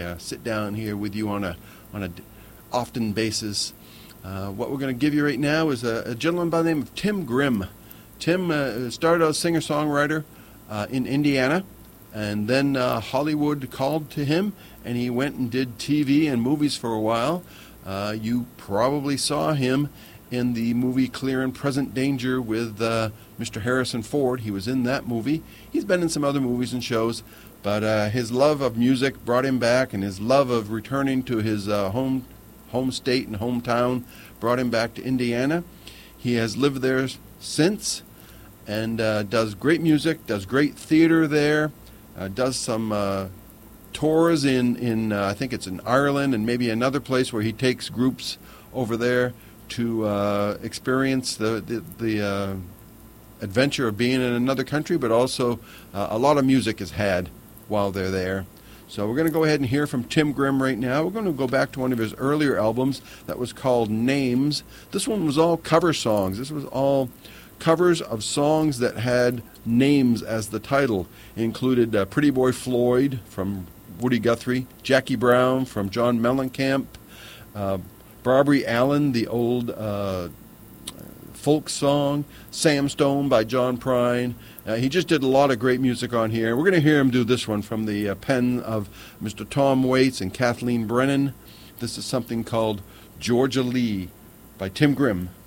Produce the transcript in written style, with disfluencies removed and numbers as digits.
sit down here with you on a often basis. What we're going to give you right now is a gentleman by the name of Tim Grimm. Tim started as a singer-songwriter in Indiana, and then Hollywood called to him, and he went and did TV and movies for a while. You probably saw him in the movie Clear and Present Danger with Mr. Harrison Ford. He was in that movie. He's been in some other movies and shows, but his love of music brought him back, and his love of returning to his home state and hometown brought him back to Indiana. He has lived there since and does great music, does great theater there, does some tours in I think it's in Ireland and maybe another place where he takes groups over there to experience the adventure of being in another country, but also a lot of music is had while they're there. So we're going to go ahead and hear from Tim Grimm right now. We're going to go back to one of his earlier albums that was called Names. This one was all cover songs. This was all covers of songs that had names as the title. It included Pretty Boy Floyd from Woody Guthrie, Jackie Brown from John Mellencamp, Barbary Allen, the old folk song, Sam Stone by John Prine. He just did a lot of great music on here. We're going to hear him do this one from the pen of Mr. Tom Waits and Kathleen Brennan. This is something called Georgia Lee by Tim Grimm.